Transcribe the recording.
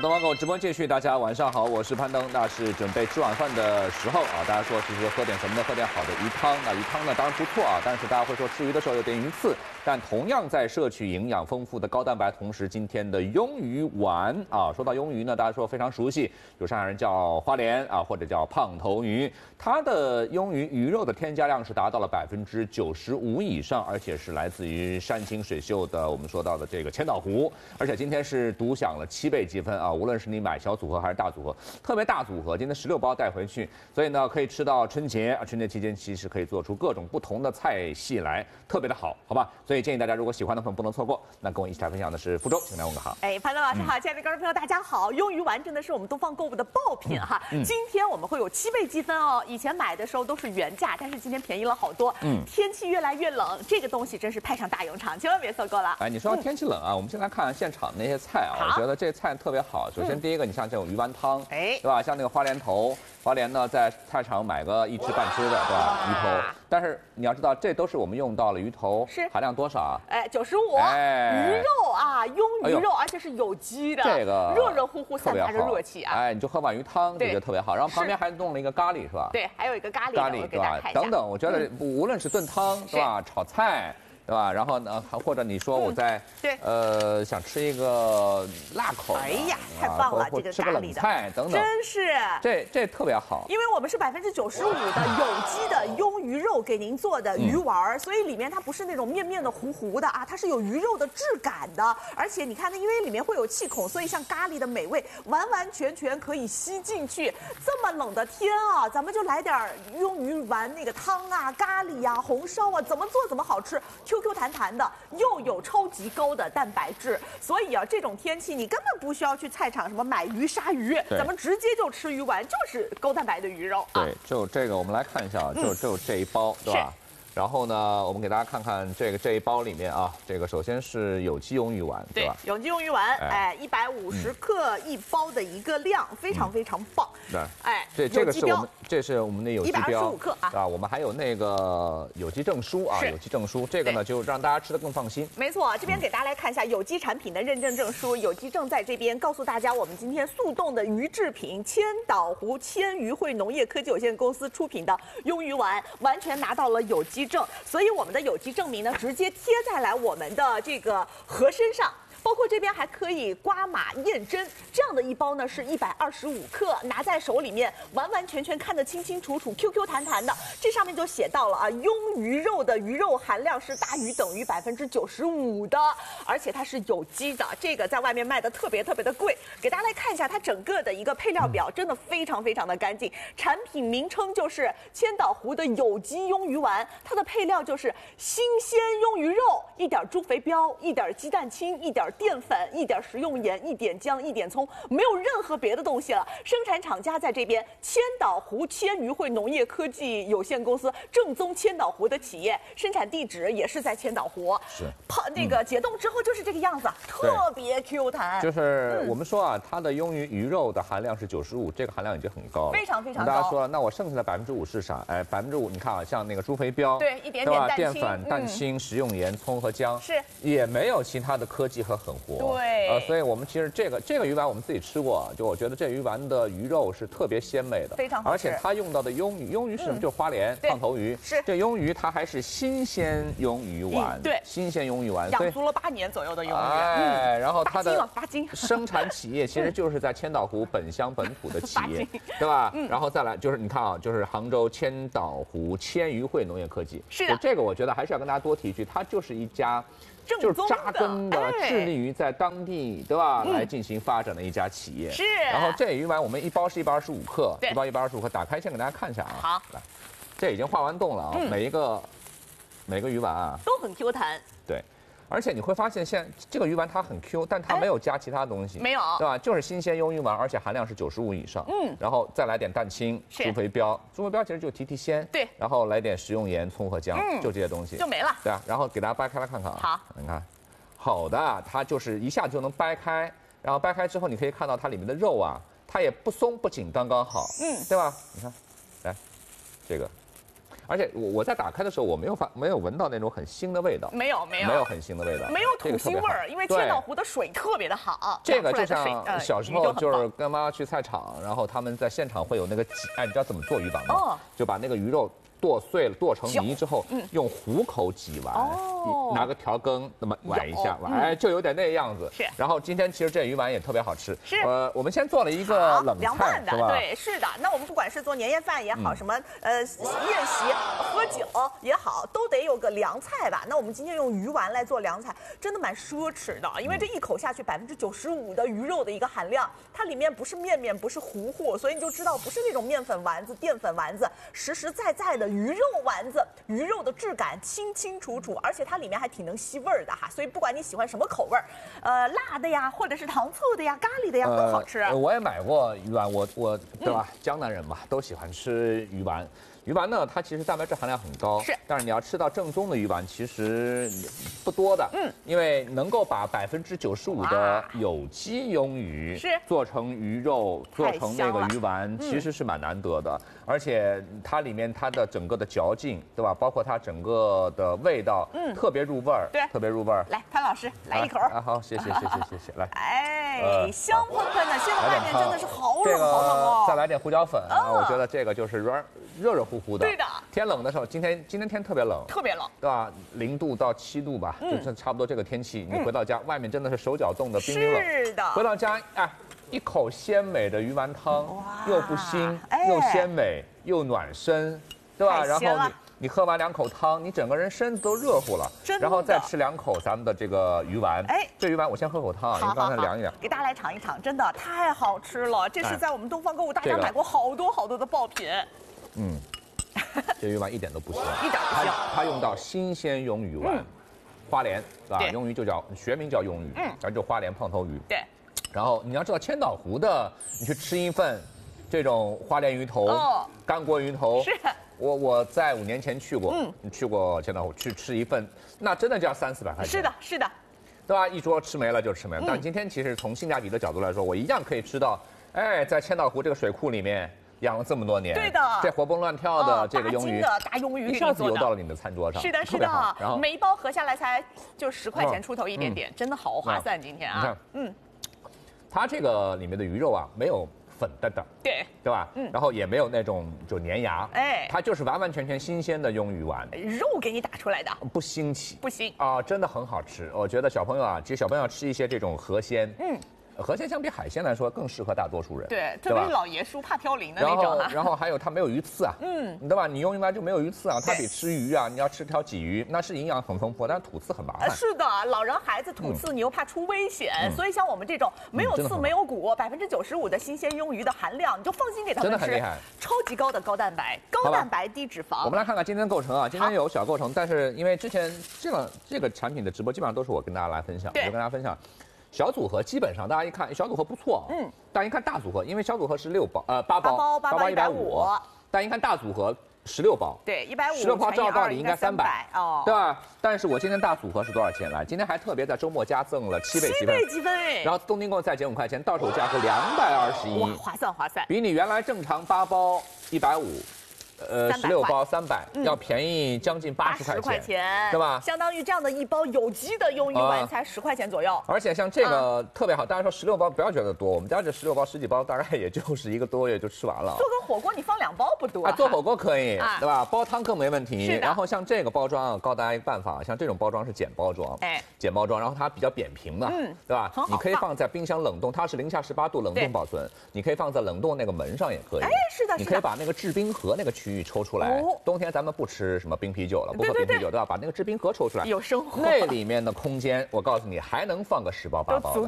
东方狗直播继续，大家晚上好，我是攀登。那是准备吃晚饭的时候啊，大家说其实喝点什么呢？喝点好的鱼汤。那鱼汤呢，当然不错啊，但是大家会说吃鱼的时候有点鱼刺，但同样在摄取营养丰富的高蛋白同时，今天的庸鱼丸啊，说到庸鱼呢，大家说非常熟悉，有上海人叫花鲢啊，或者叫胖头鱼，它的庸鱼鱼肉的添加量是达到了95%以上，而且是来自于山清水秀的我们说到的这个千岛湖，而且今天是独享了7倍积分啊，无论是你买小组合还是大组合，特别大组合，今天16包带回去，所以呢可以吃到春节啊，春节期间其实可以做出各种不同的菜系来，特别的好，好吧？所以建议大家如果喜欢的朋友不能错过。那跟我一起来分享的是福州，请来问个好。 哎，潘东老师好，亲爱的观众朋友大家好，庸鱼丸真的是我们东方购物的爆品哈。今天我们会有7倍积分哦，以前买的时候都是原价，但是今天便宜了好多。天气越来越冷，这个东西真是派上大用场，千万别错过了。 哎，你说天气冷啊，我们先来看现场那些菜啊，我觉得这菜特别好。首先第一个，你像这种鱼丸汤，哎，对吧？像那个花鲢头，花鲢呢在菜场买个1吃半吃的，对吧？鱼头，但是你要知道，这都是我们用到了鱼头，是含量多少啊？ 哎，95。鱼肉啊，庸鱼肉，而且是有机的， 这个热热乎乎，散发着热气啊！ 哎，你就喝碗鱼汤，就觉得特别好。然后旁边还弄了一个咖喱，是吧？ 对，还有一个咖喱， 对吧？等等，我觉得无论是炖汤，对吧？炒菜。对吧？然后呢，或者你说我在想吃一个辣口， 哎呀，太棒了！这个吃个冷菜等等， 真是这特别好。 因为我们是95%的有机的庸鱼肉给您做的鱼丸，所以里面它不是那种面面的糊糊的啊，它是有鱼肉的质感的。而且你看呢，因为里面会有气孔，所以像咖喱的美味完完全全可以吸进去。这么冷的天啊，咱们就来点庸鱼丸那个汤啊、咖喱啊、红烧啊，怎么做怎么好吃。QQ 弹弹的，又有超级高的蛋白质，所以啊，这种天气你根本不需要去菜场什么买鱼杀鱼，咱们直接就吃鱼丸，就是高蛋白的鱼肉。 对，就这个我们来看一下，就这一包，对吧？然后呢，我们给大家看看这一包里面啊，这个首先是有机庸鱼丸，对吧？ 有机庸鱼丸，哎，150克1包的一个量，非常非常棒。 对，哎，这是我们的有机标 ，125克啊， 我们还有那个有机证书啊，有机证书，这个呢就让大家吃得更放心。 没错，这边给大家来看一下有机产品的认证证书，有机证在这边告诉大家，我们今天速冻的鱼制品千岛湖千鱼汇农业科技有限公司出品的庸鱼丸，完全拿到了有机证，所以我们的有机证明呢，直接贴在来我们的这个盒身上。包括这边还可以刮码验真，这样的一包呢是125克，拿在手里面完完全全看得清清楚楚 ，Q Q 弹弹的。这上面就写到了啊，庸鱼肉的鱼肉含量是大于等于95%的，而且它是有机的。这个在外面卖的特别的贵。给大家来看一下它整个的一个配料表，真的非常的干净。产品名称就是千岛湖的有机庸鱼丸，它的配料就是新鲜庸鱼肉，一点猪肥膘，一点鸡蛋清，一点淀粉，一点食用盐，一点姜，一点葱，没有任何别的东西了。生产厂家在这边，千岛湖千鱼汇农业科技有限公司，正宗千岛湖的企业，生产地址也是在千岛湖。 是， 那个解冻之后就是这个样子，特别 Q 弹。 就是我们说啊，它的庸鱼肉的含量是95%，这个含量已经很高了， 非常高。 大家说了，那我剩下的5%是啥？哎，5%，你看啊，像那个猪肥膘， 对，一点点淀粉、蛋清、食用盐、葱和姜， 是， 也没有其他的科技和狠活。 对， 所以我们其实这个鱼丸我们自己吃过，就我觉得这鱼丸的鱼肉是特别鲜美的， 非常好吃。 而且它用到的庸鱼是什么？就是花鲢、胖头鱼。 是， 这庸鱼它还是新鲜庸鱼丸， 对， 新鲜庸鱼丸， 养足了8年左右的庸鱼。 哎，然后它的 8斤生产企业其实就是在千岛湖本乡本土的企业，对吧？然后再来就是你看啊，就是杭州千岛湖千鱼汇农业科技。 是的， 这个我觉得还是要跟大家多提一句，它就是一家。就是扎根的，致力于在当地，对吧？来进行发展的一家企业。 是。 然后这鱼丸我们一包是125克，一包125克，打开先给大家看一下啊。 好。 来，这已经化完冻了啊，每个鱼丸啊都很 Q 弹。 对。而且你会发现，现在这个鱼丸它很 Q， 但它没有加其他东西， 没有， 对吧？就是新鲜庸鱼丸，而且含量是95%以上。然后再来点蛋清、猪肥膘，猪肥膘其实就提鲜。 对。 然后来点食用盐、葱和姜，就这些东西就没了。 对啊，然后给大家掰开来看看啊。 好， 你看，好的，它就是一下就能掰开，然后掰开之后，你可以看到它里面的肉啊，它也不松不紧，刚刚好。对吧？你看，来，这个。 而且我在打开的时候，我没有闻到那种很腥的味道， 没有很腥的味道， 没有土腥味儿，因为千岛湖的水特别的好。 这个就像小时候就是跟妈妈去菜场，然后他们在现场会有那个你知道怎么做鱼板吗？就把那个鱼肉剁碎了，剁成泥之后，用虎口挤完，拿个调羹那么崴一下，哎，就有点那样子。 是。 然后今天其实这鱼丸也特别好吃。 是。 我们先做了一个冷菜， 是吧？对，是的。那我们不管是做年夜饭也好，什么宴席、喝酒也好，都得有个凉菜吧？那我们今天用鱼丸来做凉菜，真的蛮奢侈的，因为这一口下去95%的鱼肉的一个含量，它里面不是面，不是糊，所以你就知道不是那种面粉丸子、淀粉丸子，实实在在的鱼肉丸子，鱼肉的质感清清楚楚，而且它里面还挺能吸味儿的哈。所以不管你喜欢什么口味儿，辣的呀，或者是糖醋的呀、咖喱的呀，都好吃。 我也买过鱼丸，我对吧？江南人嘛，都喜欢吃鱼丸。鱼丸呢，它其实蛋白质含量很高， 是， 但是你要吃到正宗的鱼丸，其实不多的，因为能够把95%的有机鳙鱼是做成鱼肉，做成那个鱼丸，其实是蛮难得的，而且它里面它的整个的嚼劲，对吧？包括它整个的味道，特别入味儿， 对， 特别入味儿。 来，潘老师来一口啊，好，谢谢，来， 哎，香喷喷的，现在外面真的是好冷好冷哦。 再来点胡椒粉，我觉得这个就是热乎乎的。 对的。 天冷的时候，今天天特别冷，对吧？0度到7度吧，就差不多这个天气。你回到家，外面真的是手脚冻得冰冰冷。 是的。 回到家，一口鲜美的鱼丸汤，又不腥，又鲜美，又暖身，对吧？然后你喝完2口汤，你整个人身子都热乎了。然后再吃2口咱们的这个鱼丸。这鱼丸我先喝口汤，因为刚才凉一凉。 给大家来尝一尝，真的太好吃了。这是在我们东方购物大家买过好多的爆品。 这鱼丸一点都不腥， 一点不腥。 它用到新鲜鳙鱼丸，花鲢，对吧？鳙鱼就叫学名叫鳙鱼，咱就花鲢胖头鱼。 对。 然后你要知道千岛湖的，你去吃一份这种花鲢鱼头、干锅鱼头， 是。 我在5年前去过，你去过千岛湖去吃一份，那真的就要300-400块钱。 是的， 对吧？一桌吃没了就吃没了。但今天其实从性价比的角度来说，我一样可以吃到，在千岛湖这个水库里面养了这么多年， 对的， 这活蹦乱跳的这个鳙鱼， 大鳙鱼一下子游到了你的餐桌上。 是的， 然后每一包合下来才就10块钱出头一点点，真的好划算。今天啊， 你看，它这个里面的鱼肉啊，没有粉的，对吧？然后也没有那种就粘牙，它就是完完全全新鲜的鳙鱼丸， 肉给你打出来的， 不腥气， 不腥啊，真的很好吃。我觉得小朋友啊，其实小朋友要吃一些这种河鲜，河鲜相比海鲜来说更适合大多数人， 对，特别是老爷叔怕飘零的那种。 然后还有它没有鱼刺啊，对吧？你用鱼丸就没有鱼刺啊，它比吃鱼啊，你要吃条鲫鱼，那是营养很丰富，但是吐刺很麻烦。 是的，老人孩子吐刺你又怕出危险，所以像我们这种没有刺没有骨，95%的新鲜鳙鱼的含量，你就放心给他们吃， 真的很厉害， 超级高的高蛋白、高蛋白低脂肪。 我们来看看今天的构成啊，今天有小构成，但是因为之前这个产品的直播基本上都是我跟大家来分享，我就跟大家分享。小组合基本上大家一看小组合不错，但一看大组合，因为小组合是8包，8包150，但一看大组合16包， 对，150，16 包照道理应该300 哦， 对吧？但是我今天大组合是多少钱？来，今天还特别在周末加赠了7倍积分，然后东京购再减5块钱，到手价格221， 哇，划算， 比你原来正常8包150。16包300，要便宜将近80块钱，对吧？ 相当于这样的一包有机的鳙鱼丸才10块钱左右。 而且像这个特别好，大家说16包不要觉得多，我们家这16包10几包，大概也就是1个多月就吃完了。 做个火锅你放2包不多啊，做火锅可以，对吧？煲汤更没问题。然后像这个包装啊，告诉大家一个办法，像这种包装是简包装，简包装，然后它比较扁平嘛，对吧？你可以放在冰箱冷冻，它是零下18度冷冻保存，你可以放在冷冻那个门上也可以。 是的， 你可以把那个制冰盒那个区域抽出来。冬天咱们不吃什么冰啤酒了，不喝冰啤酒，对吧？把那个制冰盒抽出来， 有生活。 那里面的空间，我告诉你，还能放个10包8包的。